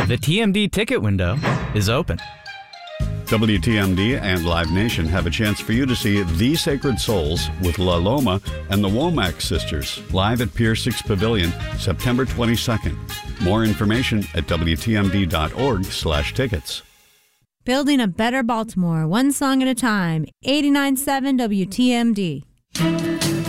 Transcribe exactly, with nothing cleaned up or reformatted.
The T M D ticket window is open. W T M D and Live Nation have a chance for you to see The Sacred Souls with La Loma and the Womack Sisters live at Pier six Pavilion, September twenty-second. More information at W T M D dot org slash tickets. Building a better Baltimore, one song at a time. eighty-nine point seven W T M D.